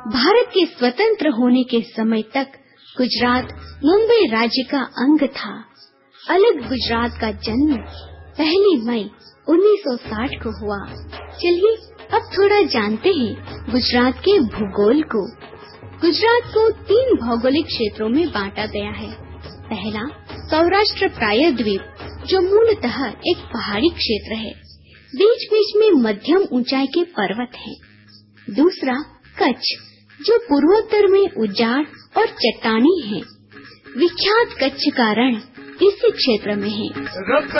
भारत के स्वतंत्र होने के समय तक गुजरात मुंबई राज्य का अंग था। अलग गुजरात का जन्म 1 मई 1960 को हुआ। चलिए अब थोड़ा जानते हैं गुजरात के भूगोल को। गुजरात को 3 भौगोलिक क्षेत्रों में बांटा गया है। पहला, सौराष्ट्र प्रायद्वीप, जो मूलतः एक पहाड़ी क्षेत्र है। बीच बीच में मध्यम ऊंचाई के पर्वत हैं। दूसरा, कच्छ, जो पूर्वोत्तर में उजाड़ और चट्टानी है। विख्यात कच्छ का रण इसी क्षेत्र में है।